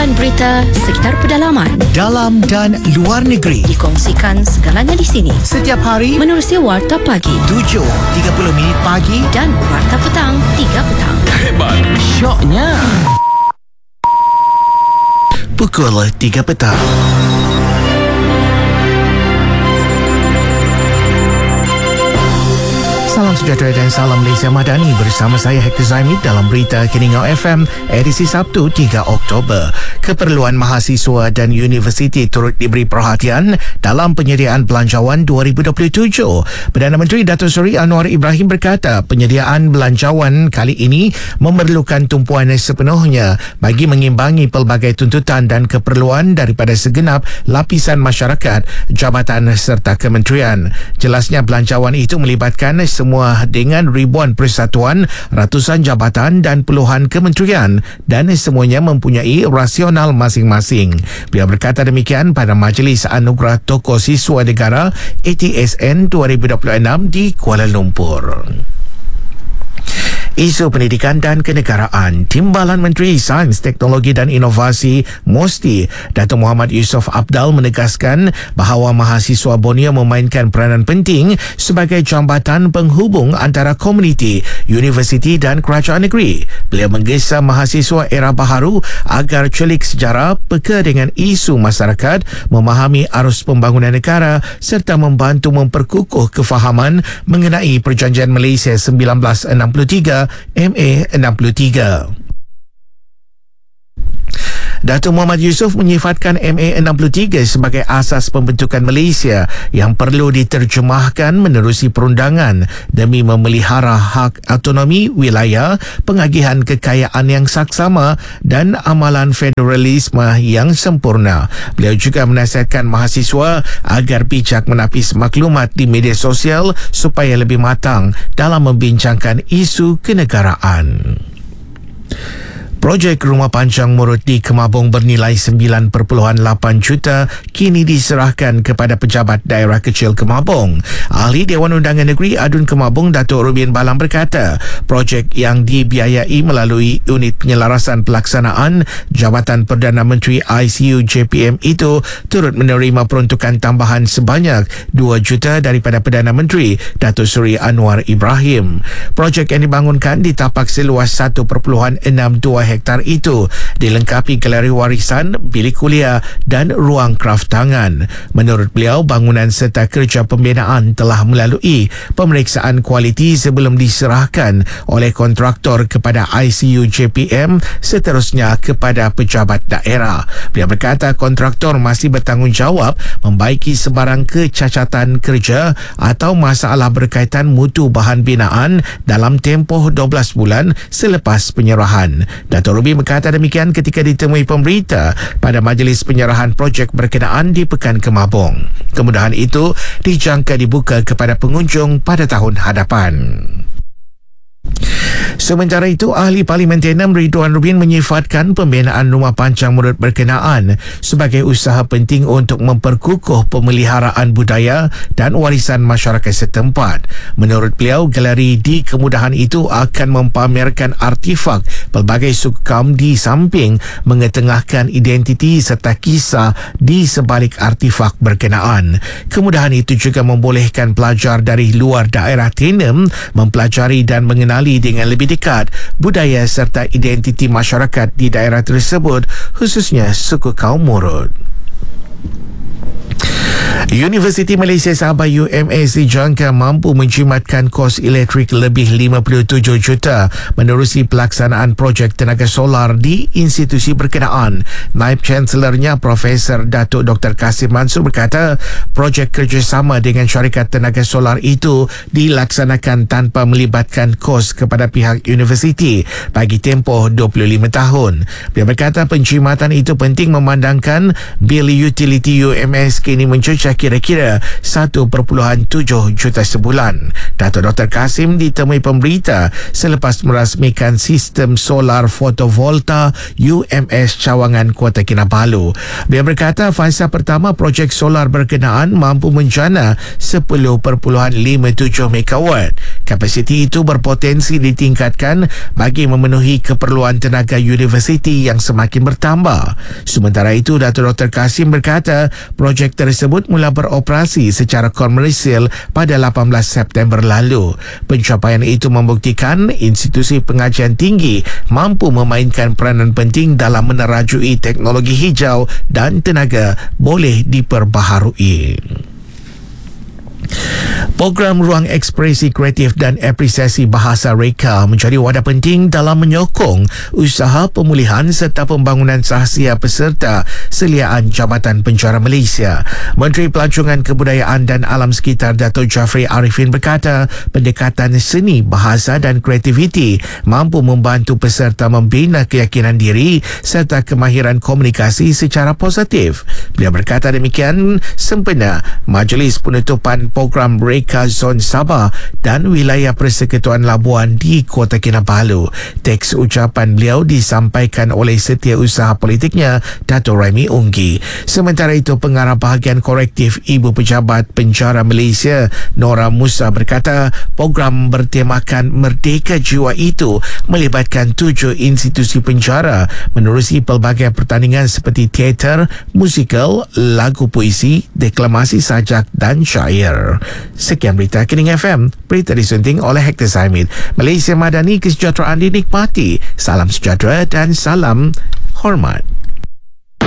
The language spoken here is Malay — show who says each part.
Speaker 1: dan berita sekitar pedalaman,
Speaker 2: dalam dan luar negeri,
Speaker 1: dikongsikan segalanya di sini.
Speaker 2: setiap hari
Speaker 1: Menerusi Warta Pagi
Speaker 2: 7.30 pagi
Speaker 1: dan Warta Petang 3 petang.
Speaker 3: Hebat, syoknya.
Speaker 2: pukul 3 petang. Salam sejahtera dan salam Malaysia Madani, bersama saya Hector Zaimid dalam berita Keningau FM edisi Sabtu 3 Oktober. Keperluan mahasiswa dan universiti turut diberi perhatian dalam penyediaan belanjawan 2027. Perdana Menteri Datuk Seri Anwar Ibrahim berkata penyediaan belanjawan kali ini memerlukan tumpuan sepenuhnya bagi mengimbangi pelbagai tuntutan dan keperluan daripada segenap lapisan masyarakat, jabatan serta kementerian. Jelasnya belanjawan itu melibatkan semua dengan ribuan persatuan, ratusan jabatan dan puluhan kementerian, dan semuanya mempunyai rasional masing-masing. Beliau berkata demikian pada Majlis Anugerah Tokoh Siswa Negara ATSN 2026 di Kuala Lumpur. Isu pendidikan dan kenegaraan. Timbalan Menteri Sains, Teknologi dan Inovasi MOSTI, Datuk Muhammad Yusof Abdal menegaskan bahawa mahasiswa Borneo memainkan peranan penting sebagai jambatan penghubung antara komuniti, universiti dan kerajaan negeri. Beliau menggesa mahasiswa era baharu agar celik sejarah, peka dengan isu masyarakat, memahami arus pembangunan negara serta membantu memperkukuh kefahaman mengenai Perjanjian Malaysia 1963 MA 63. Datuk Muhammad Yusof menyifatkan MA 63 sebagai asas pembentukan Malaysia yang perlu diterjemahkan menerusi perundangan demi memelihara hak autonomi wilayah, pengagihan kekayaan yang saksama dan amalan federalisme yang sempurna. Beliau juga menasihatkan mahasiswa agar bijak menapis maklumat di media sosial supaya lebih matang dalam membincangkan isu kenegaraan. Projek Rumah Panjang Murut di Kemabong bernilai 9.8 juta kini diserahkan kepada pejabat daerah kecil Kemabong. Ahli Dewan Undangan Negeri Adun Kemabong Datuk Rubin Balang berkata, projek yang dibiayai melalui unit penyelarasan pelaksanaan Jabatan Perdana Menteri ICU JPM itu turut menerima peruntukan tambahan sebanyak 2 juta daripada Perdana Menteri Datuk Seri Anwar Ibrahim. Projek yang dibangunkan di tapak seluas 1.62 hektar itu dilengkapi galeri warisan, bilik kuliah dan ruang kraftangan. Menurut beliau, bangunan serta kerja pembinaan telah melalui pemeriksaan kualiti sebelum diserahkan oleh kontraktor kepada ICU JPM, seterusnya kepada pejabat daerah. Beliau berkata kontraktor masih bertanggungjawab membaiki sebarang kecacatan kerja atau masalah berkaitan mutu bahan binaan dalam tempoh 12 bulan selepas penyerahan. Datuk Rubi berkata demikian ketika ditemui pemberita pada majlis penyerahan projek berkenaan di Pekan Kemabong. Kemudahan itu dijangka dibuka kepada pengunjung pada tahun hadapan. Sementara itu, Ahli Parlimen Tenem Ridwan Rubin menyifatkan pembinaan rumah panjang murut berkenaan sebagai usaha penting untuk memperkukuh pemeliharaan budaya dan warisan masyarakat setempat. Menurut beliau, galeri di kemudahan itu akan mempamerkan artifak pelbagai suku kaum di samping mengetengahkan identiti serta kisah di sebalik artifak berkenaan. Kemudahan itu juga membolehkan pelajar dari luar daerah Tenem mempelajari dan mengenali dengan lebih dekat budaya serta identiti masyarakat di daerah tersebut, khususnya suku kaum Murut. Universiti Malaysia Sabah UMS dijangka mampu menjimatkan kos elektrik lebih 57 juta menerusi pelaksanaan projek tenaga solar di institusi berkenaan. Naib Chancellornya Profesor Datuk Dr. Kasim Mansur berkata projek kerjasama dengan syarikat tenaga solar itu dilaksanakan tanpa melibatkan kos kepada pihak universiti bagi tempoh 25 tahun. Dia berkata penjimatan itu penting memandangkan bil utility UMS kini mencecah mencecah kira-kira 1.7 juta sebulan. Dato' Dr. Kasim ditemui pemberita selepas merasmikan sistem solar fotovolta UMS Cawangan, Kota Kinabalu. Beliau berkata fasa pertama projek solar berkenaan mampu menjana 10.57 megawatt. Kapasiti itu berpotensi ditingkatkan bagi memenuhi keperluan tenaga universiti yang semakin bertambah. Sementara itu, Dato' Dr. Kasim berkata projek tersebut mula beroperasi secara komersial pada 18 September lalu. Pencapaian itu membuktikan institusi pengajian tinggi mampu memainkan peranan penting dalam menerajui teknologi hijau dan tenaga boleh diperbaharui. Program Ruang Ekspresi Kreatif dan Apresiasi Bahasa Reka menjadi wadah penting dalam menyokong usaha pemulihan serta pembangunan sahasia peserta seliaan Jabatan Penjara Malaysia. Menteri Pelancongan Kebudayaan dan Alam Sekitar Dato' Jafri Arifin berkata pendekatan seni, bahasa dan kreativiti mampu membantu peserta membina keyakinan diri serta kemahiran komunikasi secara positif. Beliau berkata demikian sempena Majlis Penutupan Program Reka Zon Sabah dan Wilayah Persekutuan Labuan di Kota Kinabalu. Teks ucapan beliau disampaikan oleh setiausaha politiknya Dato' Raimi Unggi. Sementara itu, Pengarah Bahagian Korektif Ibu Pejabat Penjara Malaysia Nora Musa berkata program bertemakan Merdeka Jiwa itu melibatkan 7 institusi penjara menerusi pelbagai pertandingan seperti teater, musikal, lagu puisi, deklamasi sajak dan syair. Sekian berita Kening FM. Berita disunting oleh Hector Zaimid. Malaysia Madani, kesejahteraan dinikmati. Salam sejahtera dan salam hormat.